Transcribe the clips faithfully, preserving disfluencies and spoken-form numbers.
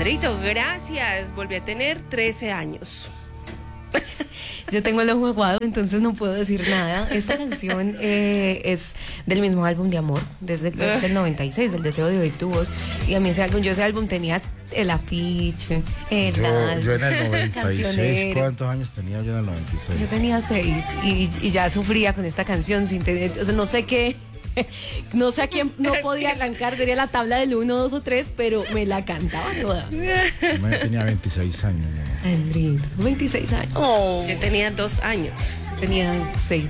Sandrito, gracias. Volví a tener trece años. Yo tengo el ojo aguado, entonces no puedo decir nada. Esta canción eh, es del mismo álbum de amor, desde, desde el noventa y seis, El deseo de oír tu voz. Y a mí ese álbum, yo ese álbum tenía el afiche, el yo, álbum, yo en el noventa y seis, cancionero. ¿Cuántos años tenía yo en el noventa y seis? Yo tenía seis y, y ya sufría con esta canción sin tener, o sea, no sé qué. No sé a quién no podía arrancar, sería la tabla del uno, dos o tres, pero me la cantaba toda. Yo tenía veintiséis años. ¿No? Andrito, veintiséis años. Oh. Yo tenía dos años. Tenía seis.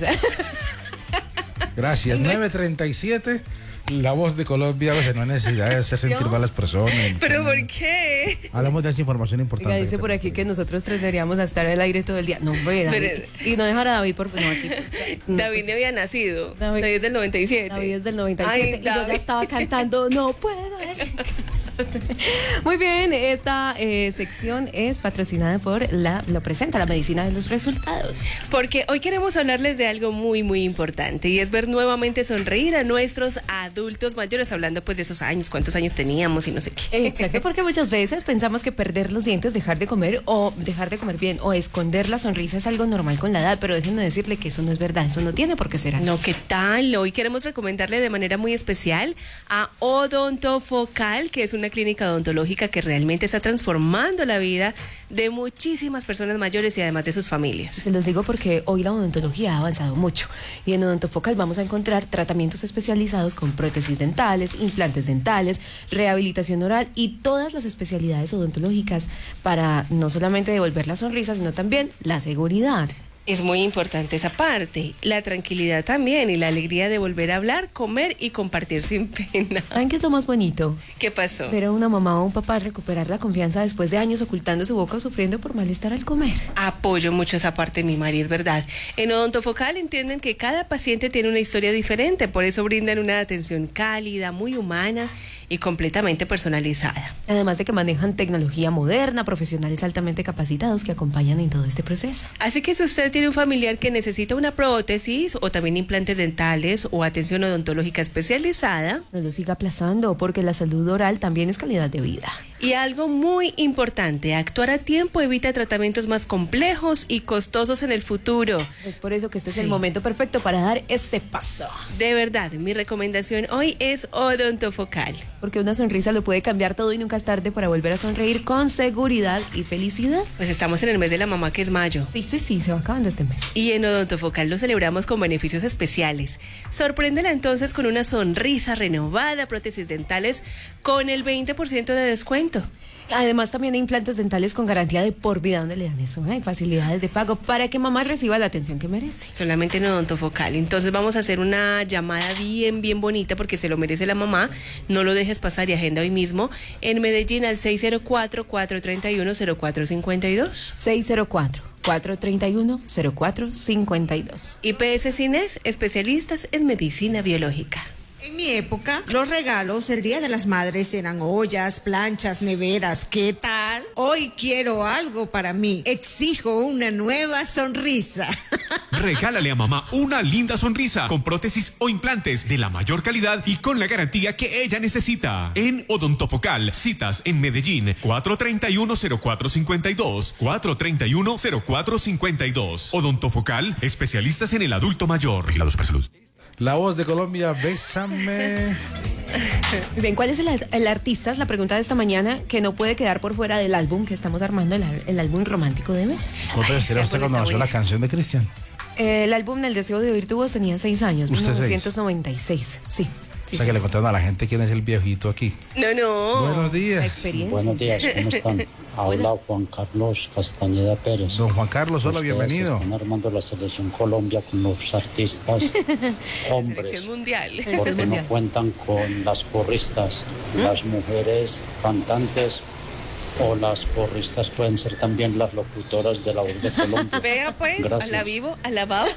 Gracias. nueve treinta y siete. La voz de Colombia, pues, no hay necesidad de hacer sentir mal a las personas. ¿Pero por qué? Hablamos de esa información importante. Oiga, dice por aquí que nosotros tres deberíamos estar al aire todo el día. No, hombre, David. Pero, y no dejar a David por... No, aquí, no, David pues, no había nacido. David, David es del noventa y siete. David es del noventa y siete. Ay, y yo ya estaba cantando No puedo ver. Muy bien, esta eh, sección es patrocinada por la, lo presenta, la medicina de los resultados. Porque hoy queremos hablarles de algo muy, muy importante y es ver nuevamente sonreír a nuestros adultos mayores, hablando pues de esos años, cuántos años teníamos y no sé qué. Exacto, porque muchas veces pensamos que perder los dientes, dejar de comer o dejar de comer bien o esconder la sonrisa es algo normal con la edad, pero déjenme decirle que eso no es verdad, eso no tiene por qué ser así. No, ¿qué tal? Hoy queremos recomendarle de manera muy especial a Odontofocal, que es una clínica odontológica que realmente está transformando la vida de muchísimas personas mayores y además de sus familias. Se los digo porque hoy la odontología ha avanzado mucho y en Odontofocal vamos a encontrar tratamientos especializados con prótesis dentales, implantes dentales, rehabilitación oral y todas las especialidades odontológicas para no solamente devolver la sonrisa, sino también la seguridad. Es muy importante esa parte, la tranquilidad también y la alegría de volver a hablar, comer y compartir sin pena. ¿Saben qué es lo más bonito? ¿Qué pasó? Ver a una mamá o un papá recuperar la confianza después de años ocultando su boca o sufriendo por malestar al comer. Apoyo mucho esa parte, mi Mari, es verdad. En Odontofocal entienden que cada paciente tiene una historia diferente, por eso brindan una atención cálida, muy humana y completamente personalizada. Además de que manejan tecnología moderna, profesionales altamente capacitados que acompañan en todo este proceso. Así que si usted tiene un familiar que necesita una prótesis o también implantes dentales o atención odontológica especializada, no lo siga aplazando porque la salud oral también es calidad de vida. Y algo muy importante, actuar a tiempo evita tratamientos más complejos y costosos en el futuro. Es por eso que este Sí. es el momento perfecto para dar ese paso. De verdad, mi recomendación hoy es Odontofocal. Porque una sonrisa lo puede cambiar todo y nunca es tarde para volver a sonreír con seguridad y felicidad. Pues estamos en el mes de la mamá, que es mayo. Sí, sí, sí, se va acabando este mes. Y en Odontofocal lo celebramos con beneficios especiales. Sorpréndela entonces con una sonrisa renovada, prótesis dentales con el veinte por ciento de descuento. Además también hay implantes dentales con garantía de por vida donde le dan eso. Hay facilidades de pago para que mamá reciba la atención que merece. Solamente en Odontofocal. Entonces vamos a hacer una llamada bien, bien bonita porque se lo merece la mamá. No lo dejes pasar y agenda hoy mismo en Medellín al seis cero cuatro, cuatro tres uno, cero cuatro cinco dos. seis cero cuatro, cuatro tres uno, cero cuatro cinco dos. I P S Cines, especialistas en medicina biológica. En mi época, los regalos el Día de las Madres eran ollas, planchas, neveras. ¿Qué tal? Hoy quiero algo para mí. Exijo una nueva sonrisa. Regálale a mamá una linda sonrisa con prótesis o implantes de la mayor calidad y con la garantía que ella necesita. En Odontofocal, citas en Medellín, cuatro tres uno, cero cuatro cinco dos, cuatro tres uno, cero cuatro cinco dos. Odontofocal, especialistas en el adulto mayor. Vigilados para salud. La voz de Colombia, bésame. Bien, ¿cuál es el, el artista? Es la pregunta de esta mañana que no puede quedar por fuera del álbum que estamos armando, el, el álbum romántico de Mesa. ¿Cuánto decía usted cuando nació la canción de Cristian? Eh, el álbum El deseo de oír tu voz tenía seis años, ¿Usted mil novecientos noventa y seis. Sí. Sí, o sea, sí. que le contaron a la gente quién es el viejito aquí. No, no. Buenos días. La experiencia. Buenos días, ¿cómo están? Habla Juan Carlos Castañeda Pérez. Don Juan Carlos, hola, Ustedes bienvenido. Están armando la selección Colombia con los artistas hombres. Selección mundial. Porque no mundial. cuentan con las porristas, las mujeres cantantes o las porristas pueden ser también las locutoras de La Voz de Colombia. Vea pues, Gracias. a la vivo, a la baba.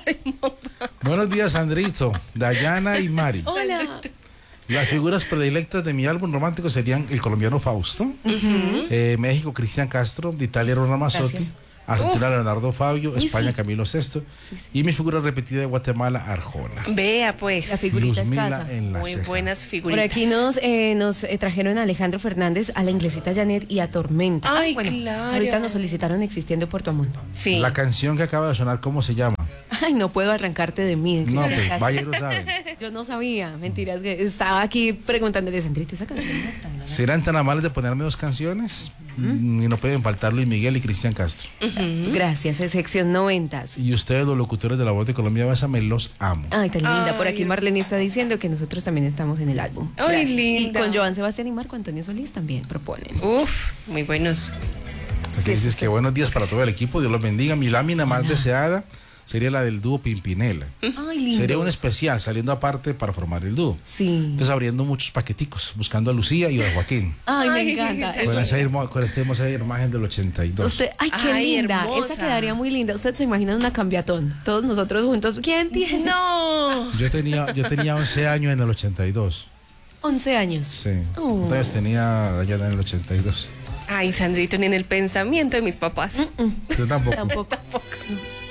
Buenos días, Sandrito, Dayana y Mari. Hola. Las figuras predilectas de mi álbum romántico serían el colombiano Fausto, uh-huh. eh, México Cristian Castro, de Italia Ron Ramazzotti, Gracias. Argentina, Uh. Leonardo Fabio. Uy, España, sí. Camilo Sesto. Sí, sí. Y mi figura repetida de Guatemala, Arjona. Vea pues. La figurita Luzmila escasa. en la Muy ceja. buenas Por figuritas. aquí nos, eh, nos eh, trajeron a Alejandro Fernández, a la inglesita Janet y a Tormenta. Ay, bueno, claro. ahorita nos solicitaron Existiendo por tu amor. Sí. La canción que acaba de sonar, ¿cómo se llama? Ay, no puedo arrancarte de mí. No, Cristian pues Castro. vaya y lo saben. Yo no sabía, mentiras, que estaba aquí preguntándole, Sandrito, esa canción no está, ¿no? ¿Serán tan amables de ponerme dos canciones? Mm, Y no pueden faltar Luis Miguel y Cristian Castro. Gracias, es sección noventas. Y ustedes, los locutores de La Voz de Colombia, Bésame, los amo. Ay, tan linda. Por aquí Ay. Marlene está diciendo que nosotros también estamos en el álbum. Ay, Gracias. linda. Y con Joan Sebastián y Marco Antonio Solís también proponen. Uf, muy buenos. Aquí dices que buenos días para todo el equipo, Dios los bendiga. Mi lámina más deseada sería la del dúo Pimpinela. Ay, lindo. Sería un especial, saliendo aparte para formar el dúo. Sí. Entonces abriendo muchos paqueticos, buscando a Lucía y a Joaquín. Ay, me Ay, encanta. eso- Con esa, hermo- con esta hermosa imagen del ochenta y dos. Usted, ay, qué Ay, linda. hermosa. Esa quedaría muy linda. Usted se imagina una cambiatón. Todos nosotros juntos. ¿Quién tiene? No. Yo tenía, yo tenía once años en el ochenta y dos. once años. Sí. Oh. Entonces tenía allá en el ochenta y dos. Ay, Sandrito, ni en el pensamiento de mis papás. Yo tampoco. Tampoco.